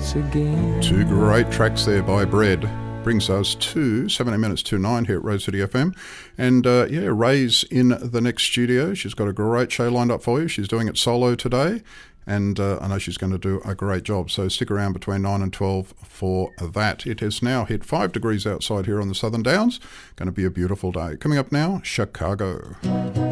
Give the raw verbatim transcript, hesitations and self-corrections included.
once again. Two great tracks there by Bread. Brings us to seventeen minutes to nine here at Rose City F M. And uh, yeah, Ray's in the next studio. She's got a great show lined up for you. She's doing it solo today. And uh, I know she's going to do a great job. So stick around between nine and twelve for that. It has now hit five degrees outside here on the Southern Downs. Going to be a beautiful day. Coming up now, Chicago.